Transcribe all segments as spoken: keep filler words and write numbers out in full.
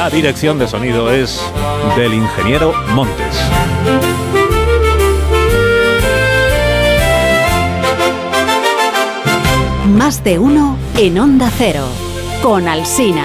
La dirección de sonido es del ingeniero Montes. Más de uno en Onda Cero, con Alsina.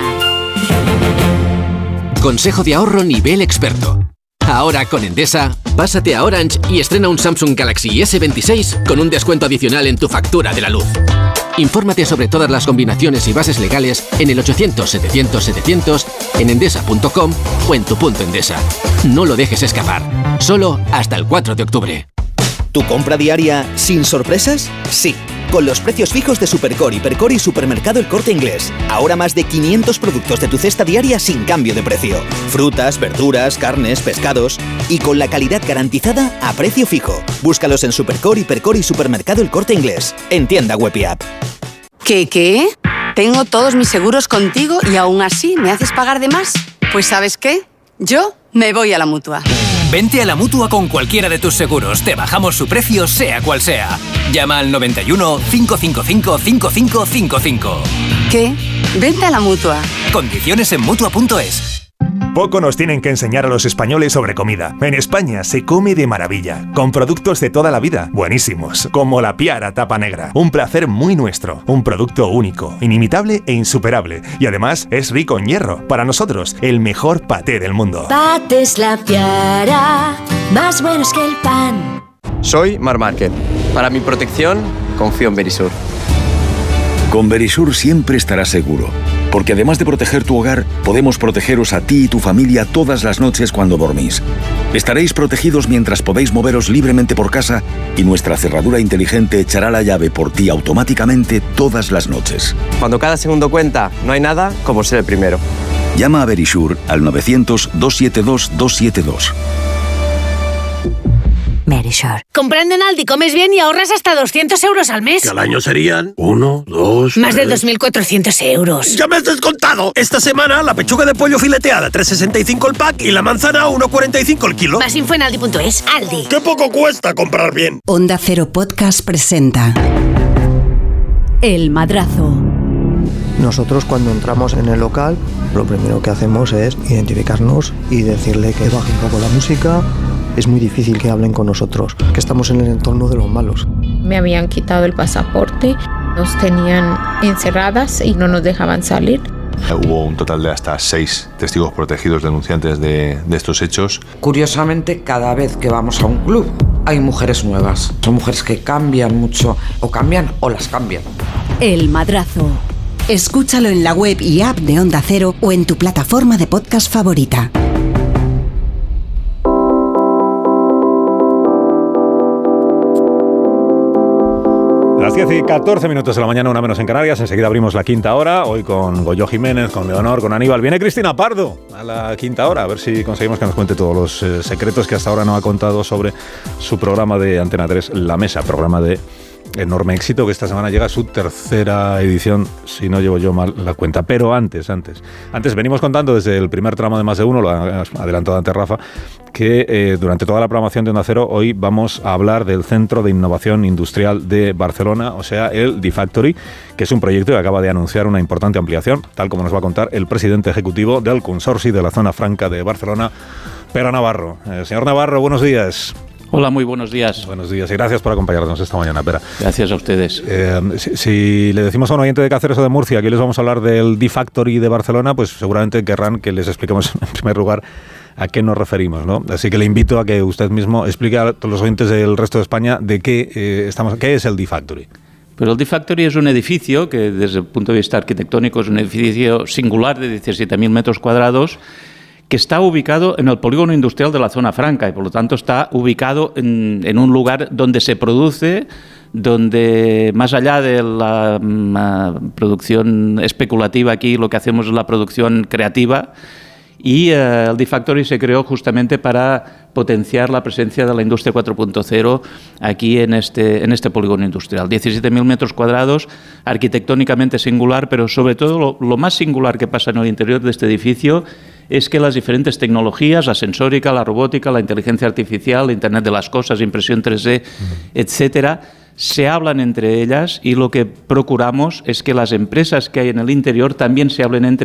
Consejo de ahorro nivel experto. Ahora con Endesa, pásate a Orange y estrena un Samsung Galaxy ese veintiséis con un descuento adicional en tu factura de la luz. Infórmate sobre todas las combinaciones y bases legales en el ochocientos setecientos setecientos, en endesa punto com o en tu punto Endesa. No lo dejes escapar. Solo hasta el cuatro de octubre. ¿Tu compra diaria sin sorpresas? Sí. Con los precios fijos de Supercore, Hipercore y Supermercado El Corte Inglés. Ahora más de quinientos productos de tu cesta diaria sin cambio de precio. Frutas, verduras, carnes, pescados. Y con la calidad garantizada a precio fijo. Búscalos en Supercore, Hipercore y Supermercado El Corte Inglés. En tienda web y app. ¿Qué, qué? Tengo todos mis seguros contigo y aún así me haces pagar de más. Pues ¿sabes qué? Yo me voy a la Mutua. Vente a la Mutua con cualquiera de tus seguros. Te bajamos su precio, sea cual sea. Llama al noventa y uno, cinco cinco cinco, cinco cinco cinco cinco. ¿Qué? Vente a la Mutua. Condiciones en Mutua punto es. Poco nos tienen que enseñar a los españoles sobre comida. En España se come de maravilla, con productos de toda la vida, buenísimos, como la Piara tapa negra. Un placer muy nuestro, un producto único, inimitable e insuperable. Y además es rico en hierro. Para nosotros, el mejor paté del mundo. Patés La Piara, más buenos que el pan. Soy Mar Márquez. Para mi protección, confío en Verisur. Con Verisur siempre estarás seguro, porque además de proteger tu hogar, podemos protegeros a ti y tu familia todas las noches cuando dormís. Estaréis protegidos mientras podéis moveros libremente por casa y nuestra cerradura inteligente echará la llave por ti automáticamente todas las noches. Cuando cada segundo cuenta, no hay nada como ser el primero. Llama a Verisur al novecientos, doscientos setenta y dos, doscientos setenta y dos. Verisur. Comprando en Aldi comes bien y ahorras hasta doscientos euros al mes. Que al año serían uno, dos... Más tres... de dos mil cuatrocientos euros. ¡Ya me has descontado! Esta semana la pechuga de pollo fileteada tres sesenta y cinco el pack y la manzana uno cuarenta y cinco el kilo. Más info en aldi punto es. Aldi. ¡Qué poco cuesta comprar bien! Onda Cero Podcast presenta El Madrazo. Nosotros cuando entramos en el local, lo primero que hacemos es identificarnos y decirle que baje un poco la música. Es muy difícil que hablen con nosotros, que estamos en el entorno de los malos. Me habían quitado el pasaporte, nos tenían encerradas y no nos dejaban salir. Hubo un total de hasta seis testigos protegidos denunciantes de, de estos hechos. Curiosamente, cada vez que vamos a un club hay mujeres nuevas. Son mujeres que cambian mucho, o cambian o las cambian. El Madrazo. Escúchalo en la web y app de Onda Cero o en tu plataforma de podcast favorita. Las diez y catorce minutos de la mañana, una menos en Canarias. Enseguida abrimos la quinta hora. Hoy con Goyo Jiménez, con Leonor, con Aníbal. Viene Cristina Pardo a la quinta hora. A ver si conseguimos que nos cuente todos los eh, secretos que hasta ahora no ha contado sobre su programa de Antena tres, La Mesa. Programa de enorme éxito que esta semana llega a su tercera edición, si no llevo yo mal la cuenta. Pero antes, antes, antes venimos contando desde el primer tramo de Más de Uno, lo ha adelantado antes Rafa, que eh, durante toda la programación de Onda Cero hoy vamos a hablar del Centro de Innovación Industrial de Barcelona, o sea, el D-Factory, que es un proyecto que acaba de anunciar una importante ampliación, tal como nos va a contar el presidente ejecutivo del Consorci de la Zona Franca de Barcelona, Pere Navarro. Eh, señor Navarro, buenos días. Hola, muy buenos días. Buenos días y gracias por acompañarnos esta mañana, Pere. Gracias a ustedes. Eh, si, si le decimos a un oyente de Cáceres o de Murcia que les vamos a hablar del D-Factory de Barcelona, pues seguramente querrán que les expliquemos en primer lugar a qué nos referimos, ¿no? Así que le invito a que usted mismo explique a todos los oyentes del resto de España de qué, eh, estamos, qué es el D-Factory. Pero el D-Factory es un edificio que desde el punto de vista arquitectónico es un edificio singular de diecisiete mil metros cuadrados que está ubicado en el polígono industrial de la Zona Franca y por lo tanto está ubicado en, en un lugar donde se produce, donde más allá de la uh, producción especulativa, aquí lo que hacemos es la producción creativa. Y uh, el D-Factory se creó justamente para potenciar la presencia de la industria cuatro punto cero aquí en este, en este polígono industrial. diecisiete mil metros cuadrados, arquitectónicamente singular, pero sobre todo lo, lo más singular que pasa en el interior de este edificio es que las diferentes tecnologías, la sensórica, la robótica, la inteligencia artificial, Internet de las cosas, impresión tres D, etcétera, se hablan entre ellas y lo que procuramos es que las empresas que hay en el interior también se hablen entre